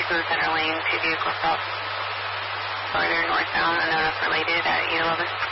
to the center lane, 2 vehicles south, farther northbound, unknown if related at 811.